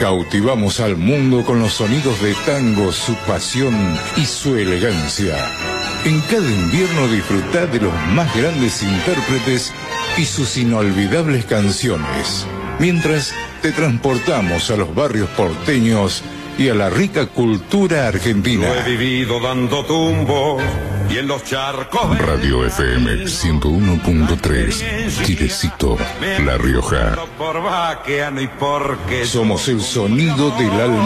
Cautivamos al mundo con los sonidos de tango, su pasión y su elegancia. En cada invierno disfrutá de los más grandes intérpretes y sus inolvidables canciones, mientras te transportamos a los barrios porteños y a la rica cultura argentina. Lo he vivido dando tumbos y en los charcos. Radio FM 101.3, Chilecito, La Rioja. Somos el sonido del alma.